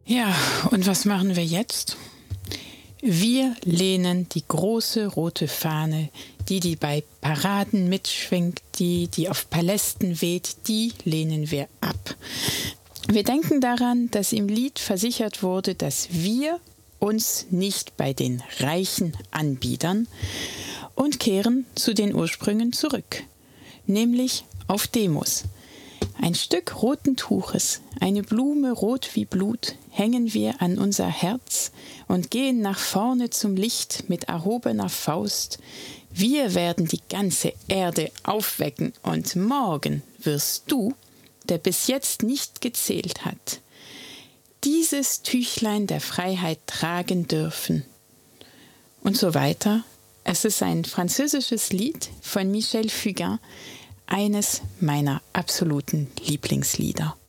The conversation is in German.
Ja, und was machen wir jetzt? Wir lehnen die große rote Fahne, die bei Paraden mitschwingt, die auf Palästen weht, die lehnen wir ab. Wir denken daran, dass im Lied versichert wurde, dass wir uns nicht bei den Reichen anbiedern und kehren zu den Ursprüngen zurück, nämlich auf Demos. Ein Stück roten Tuches, eine Blume rot wie Blut, hängen wir an unser Herz und gehen nach vorne zum Licht mit erhobener Faust. Wir werden die ganze Erde aufwecken und morgen wirst du, der bis jetzt nicht gezählt hat, dieses Tüchlein der Freiheit tragen dürfen. Und so weiter. Es ist ein französisches Lied von Michel Fugain, eines meiner absoluten Lieblingslieder.